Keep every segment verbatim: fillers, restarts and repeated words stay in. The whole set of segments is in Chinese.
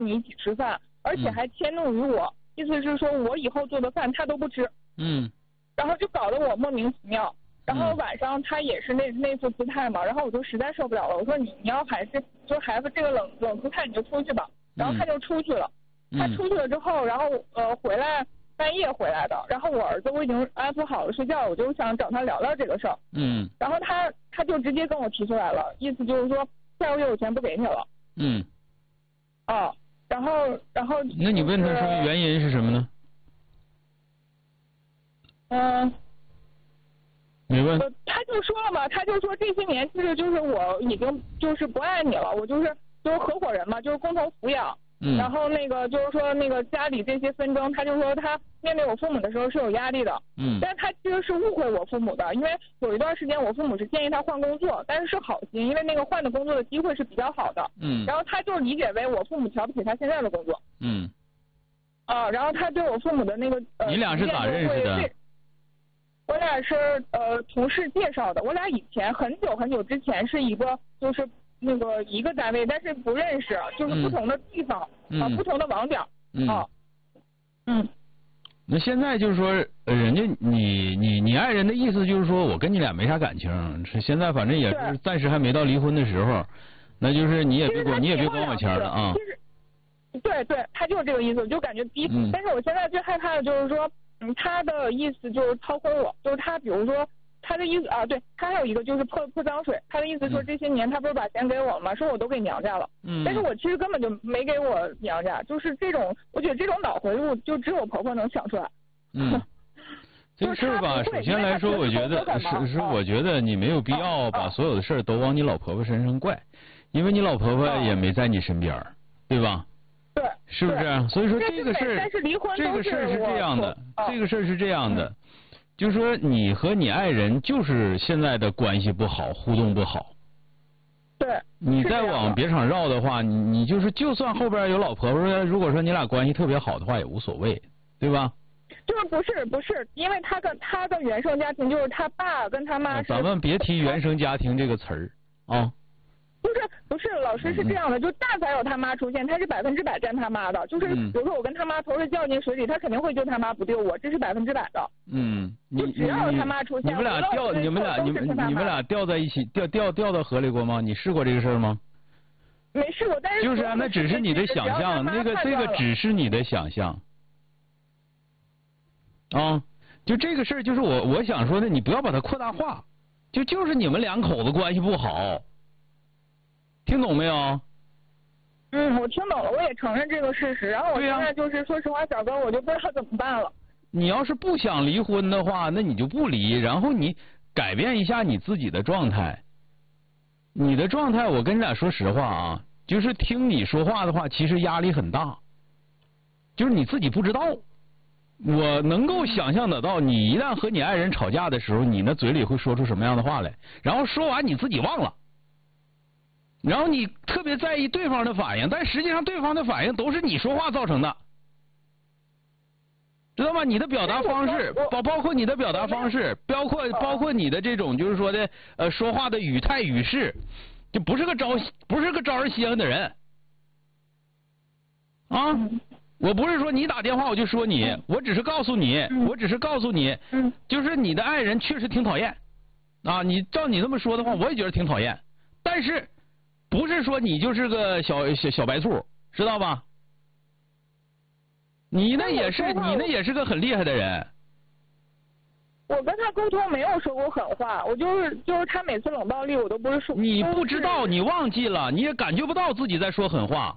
你一起吃饭，而且还迁怒于我，嗯、意思是说我以后做的饭他都不吃。 嗯。 然后就搞得我莫名其妙。然后晚上他也是那那副姿态嘛，然后我就实在受不了了，我说你你要还是就孩子这个冷冷姿态你就出去吧。然后他就出去了。 嗯、 他出去了之后，然后呃回来。半夜回来的，然后我儿子我已经安抚好了睡觉，我就想找他聊聊这个事儿。 嗯。 然后他他就直接跟我提出来了，意思就是说下个月我钱不给你了。 嗯。 哦，然后然后、就是。 那你问他说原因是什么呢？ 嗯、呃。 你问。 他就说了嘛，他就说这些年其实就是我已经就是不爱你了，我就是就是合伙人嘛，就是共同抚养。 嗯。 然后那个就是说那个家里这些纷争，他就说他面对我父母的时候是有压力的。 嗯。 但是他其实是误会我父母的，因为有一段时间我父母是建议他换工作，但是是好心，因为那个换的工作的机会是比较好的。 嗯。 然后他就理解为我父母瞧不起他现在的工作。 嗯。 啊，然后他对我父母的那个呃。 你俩是咋认识的？ 我俩是呃同事介绍的，我俩以前很久很久之前是一个就是。那个一个单位，但是不认识，就是不同的地方啊、 嗯呃，不同的网点。 嗯。 啊。嗯。 那现在就是说，人家你你你爱人的意思就是说我跟你俩没啥感情，是现在反正也是暂时还没到离婚的时候，那就是你也别管你也别管我钱了啊。 对对，他就是这个意思，我就感觉逼。 嗯。 但是我现在最害怕的就是说，嗯，他的意思就是掏空我，就是他比如说。他的意思啊，对他还有一个就是泼泼脏水。他的意思说这些年他不是把钱给我了吗？说我都给娘家了。 嗯。 但是我其实根本就没给我娘家，就是这种，我觉得这种脑回路就只有婆婆能想出来。 嗯。这个事儿吧，首先来说，我觉得是是，我觉得你没有必要把所有的事儿都往你老婆婆身上怪，因为你老婆婆也没在你身边，对吧？ 对。 是不是？所以说这个事儿， 但是离婚这个事儿是这样的，这个事儿是这样的。就是说，你和你爱人就是现在的关系不好，互动不好。 对。 你再往别场绕的话，你你就是，就算后边有老婆婆，如果说你俩关系特别好的话，也无所谓，对吧？ 就是不是不是，因为他的他的原生家庭就是他爸跟他妈是。 咱们别提原生家庭这个词儿啊。 就是不是老师是这样的，就但凡有他妈出现，他是百分之百站他妈的。就是比如说我跟他妈头是掉进水里，他肯定会救他妈不救我，这是百分之百的。 嗯， 就只要有他妈出现， 你们俩掉，你们俩你们你们俩掉在一起，掉掉掉到河里过吗？你试过这个事儿吗？ 没试过，但是就是啊，那只是你的想象，那个这个只是你的想象。啊，就这个事儿，就是我我想说的，你不要把它扩大化，就就是你们两口子关系不好。听懂没有？ 嗯，我听懂了，我也承认这个事实。然后我现在就是、啊、说实话，小哥，我就不知道怎么办了。 你要是不想离婚的话，那你就不离，然后你改变一下你自己的状态。你的状态，我跟你俩说实话啊，就是听你说话的话，其实压力很大，就是你自己不知道。我能够想象得到，你一旦和你爱人吵架的时候，你那嘴里会说出什么样的话来，然后说完你自己忘了。然后你特别在意对方的反应，但实际上对方的反应都是你说话造成的，知道吗？你的表达方式，包包括你的表达方式，包括包括你的这种就是说的呃说话的语态语势，就不是个招不是个招人稀罕的人啊！我不是说你打电话我就说你，我只是告诉你，我只是告诉你，就是你的爱人确实挺讨厌啊！你照你这么说的话，我也觉得挺讨厌，但是。不是说你就是个小小小白兔，知道吧？你那也是你那也是个很厉害的人。 我跟他沟通没有说过狠话，我就是就是他每次冷暴力我都不是说。 你不知道，你忘记了，你也感觉不到自己在说狠话，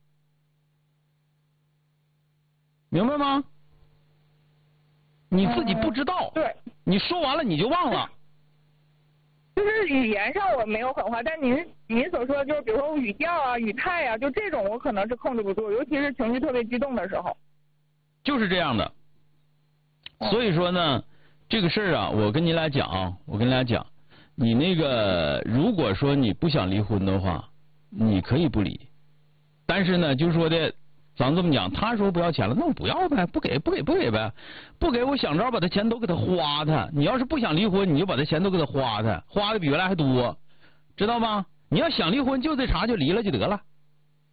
明白吗？你自己不知道， 嗯、对， 你说完了你就忘了。 就是语言上我没有狠话，但您您所说的就是比如说语调啊、语态啊，就这种我可能是控制不住，尤其是情绪特别激动的时候。 就是这样的。所以说呢，这个事儿啊，我跟你俩讲，我跟你俩讲，你那个如果说你不想离婚的话，你可以不离，但是呢，就说的。咱这么讲，他说不要钱了，那我不要呗，不给不给不给呗，不给我想招把他钱都给他花他。你要是不想离婚，你就把他钱都给他花他，花的比原来还多，知道吗？你要想离婚，就这茬就离了就得了。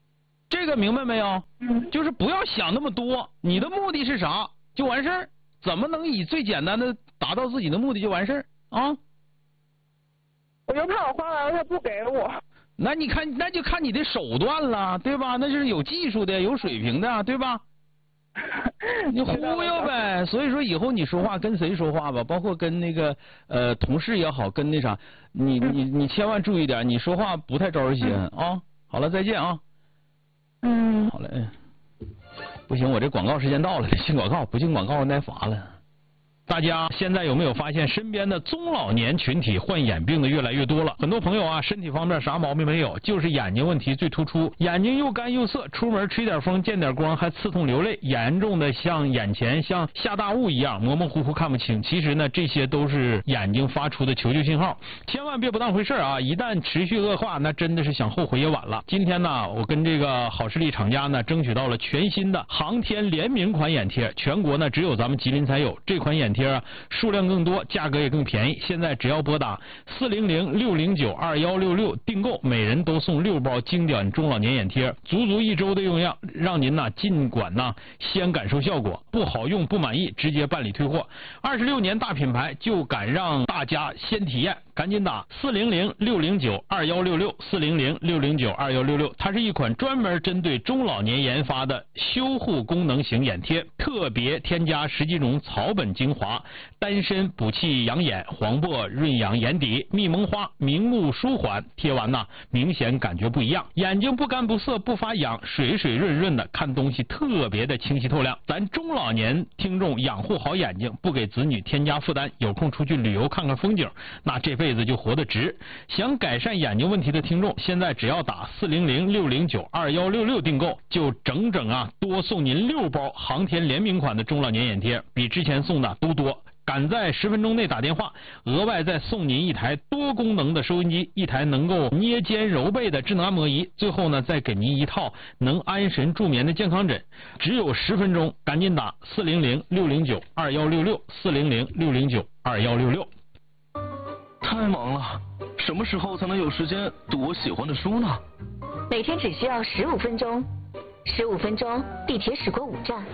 这个明白没有？ 嗯， 就是不要想那么多，你的目的是啥就完事儿，怎么能以最简单的达到自己的目的就完事儿啊？ 我就怕我花完了他不给我。 那你看，那就看你的手段了，对吧？那就是有技术的，有水平的，对吧？你忽悠呗。所以说以后你说话跟谁说话吧，包括跟那个呃同事也好，跟那啥，你你你千万注意点，你说话不太招人稀罕啊。好了，再见啊。 嗯。 好嘞。不行，我这广告时间到了，得进广告，不进广告挨罚了。大家现在有没有发现身边的中老年群体患眼病的越来越多了？很多朋友啊，身体方面啥毛病没有，就是眼睛问题最突出，眼睛又干又涩，出门吹点风见点光还刺痛流泪，严重的像眼前像下大雾一样模模糊糊看不清。其实呢，这些都是眼睛发出的求救信号，千万别不当回事啊！一旦持续恶化，那真的是想后悔也晚了。今天呢，我跟这个好视力厂家呢争取到了全新的航天联名款眼贴，全国呢只有咱们吉林才有这款眼贴啊，数量更多，价格也更便宜。现在只要拨打四零零六零九二幺六六订购，每人都送六包经典中老年眼贴，足足一周的用样，让您呐尽管呐先感受效果，不好用不满意直接办理退货。二十六年大品牌就敢让大家先体验，赶紧打四零零六零九二幺六六四零零六零九二幺六六。它是一款专门针对中老年研发的修护功能型眼贴，特别添加十几种草本精华，丹参补气养眼，黄柏润养眼底，蜜蒙花明目舒缓，贴完呐明显感觉不一样，眼睛不干不涩不发痒，水水润润的，看东西特别的清晰透亮。咱中老年听众养护好眼睛，不给子女添加负担，有空出去旅游看看风景，那这辈子就活得值。想改善眼睛问题的听众，现在只要打四零零六零九二幺六六订购，就整整啊多送您六包航天联名款的中老年眼贴，比之前送的都多。赶在十分钟内打电话，额外再送您一台多功能的收音机，一台能够捏肩揉背的智能按摩仪，最后呢再给您一套能安神助眠的健康枕。只有十分钟，赶紧打四零零六零九二幺六六四零零六零九二幺六六。 太忙了，什么时候才能有时间读我喜欢的书呢？ 每天只需要十五分钟，十五分钟地铁驶过五站，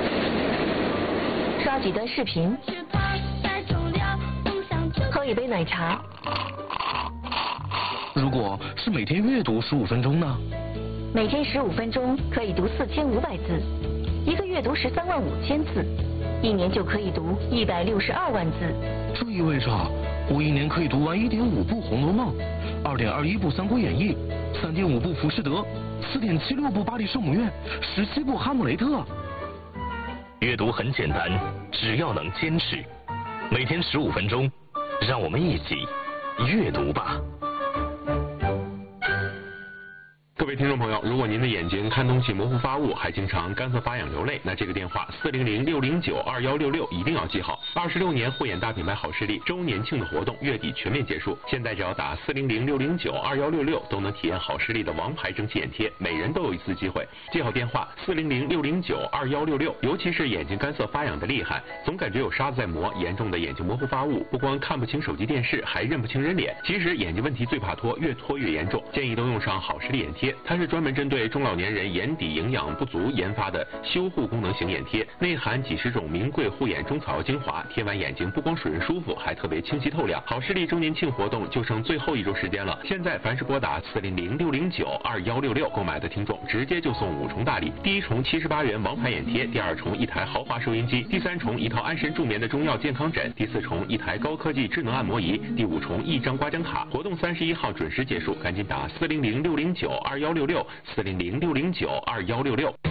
刷几段视频，喝一杯奶茶。 如果是每天阅读十五分钟呢？ 每天十五分钟可以读四千五百字，一个月读十三万五千字，一年就可以读一百六十二万字。 这意味着我一年可以读完一点五部《红楼梦》，二点二一部《三国演义》，三点五部《浮士德》，四点七六部《巴黎圣母院》，十七部《哈姆雷特》。 阅读很简单，只要能坚持，每天十五分钟，让我们一起阅读吧。 各位听众朋友，如果您的眼睛看东西模糊发雾，还经常干涩发痒流泪，那这个电话四零零六零九二幺六六一定要记好。二十六年护眼大品牌好视力周年庆的活动月底全面结束，现在只要打四零零六零九二幺六六都能体验好视力的王牌蒸汽眼贴，每人都有一次机会。记好电话四零零六零九二幺六六。尤其是眼睛干涩发痒的厉害，总感觉有沙子在磨，严重的眼睛模糊发雾，不光看不清手机电视，还认不清人脸。其实眼睛问题最怕拖，越拖越严重，建议都用上好视力眼贴。它是专门针对中老年人眼底营养不足研发的修护功能型眼贴，内含几十种名贵护眼中草药精华，贴完眼睛不光水润舒服，还特别清晰透亮。好视力周年庆活动就剩最后一周时间了，现在凡是拨打四零零六零九二幺六六购买的听众，直接就送五重大礼：第一重七十八元王牌眼贴，第二重一台豪华收音机，第三重一套安神助眠的中药健康枕，第四重一台高科技智能按摩仪，第五重一张刮奖卡。活动三十一号准时结束，赶紧打四零零六零九二幺六六四零零六零九二幺六六。